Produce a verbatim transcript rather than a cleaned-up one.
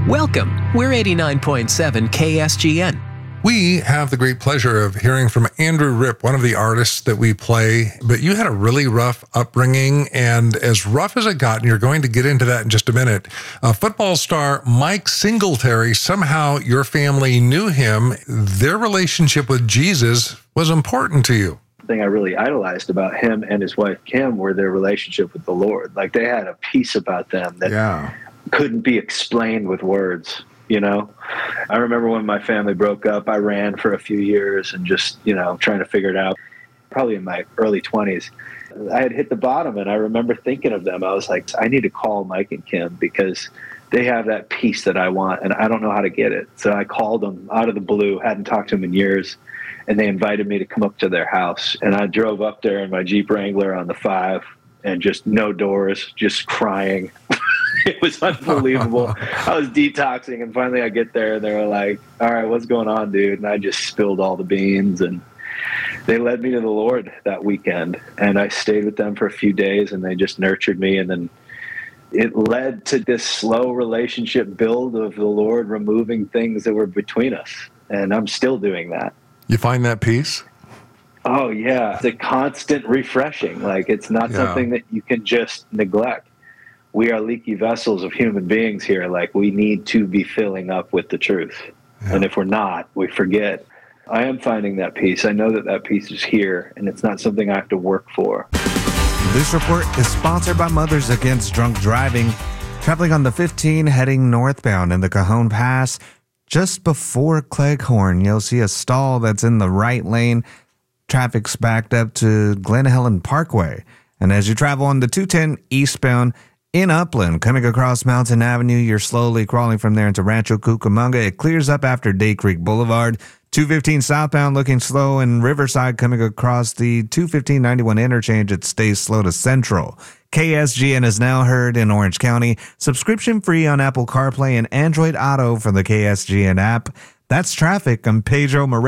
Welcome. We're eighty-nine point seven K S G N. We have the great pleasure of hearing from Andrew Ripp, one of the artists that we play, but you had a really rough upbringing, and as rough as it got, and you're going to get into that in just a minute, uh, football star Mike Singletary, somehow your family knew him. Their relationship with Jesus was important to you. The thing I really idolized about him and his wife Kim were their relationship with the Lord. Like, they had a peace about them that yeah. couldn't be explained with words. You know, I remember when my family broke up, I ran for a few years and just, you know, trying to figure it out. Probably in my early twenties, I had hit the bottom, and I remember thinking of them. I was like, I need to call Mike and Kim because they have that peace that I want, and I don't know how to get it. So I called them out of the blue, hadn't talked to them in years, and they invited me to come up to their house. And I drove up there in my Jeep Wrangler on the five, and just no doors, just crying. It was unbelievable. I was detoxing, and finally I get there, and they were like, all right, what's going on, dude? And I just spilled all the beans, and they led me to the Lord that weekend. And I stayed with them for a few days, and they just nurtured me. And then it led to this slow relationship build of the Lord removing things that were between us. And I'm still doing that. You find that peace? Oh, yeah. It's a constant refreshing. Like, it's not Yeah. something that you can just neglect. We are leaky vessels of human beings here. Like, we need to be filling up with the truth. Yeah. And if we're not, we forget. I am finding that peace. I know that that peace is here, and it's not something I have to work for. This report is sponsored by Mothers Against Drunk Driving. Traveling on the fifteen heading northbound in the Cajon Pass, just before Cleghorn, you'll see a stall that's in the right lane. Traffic's backed up to Glen Helen Parkway. And as you travel on the two ten eastbound, in Upland, coming across Mountain Avenue, you're slowly crawling from there into Rancho Cucamonga. It clears up after Day Creek Boulevard. two fifteen southbound looking slow, and Riverside coming across the two fifteen ninety-one interchange. It stays slow to Central. K S G N is now heard in Orange County. Subscription free on Apple CarPlay and Android Auto from the K S G N app. That's traffic. I'm Pedro Moreno.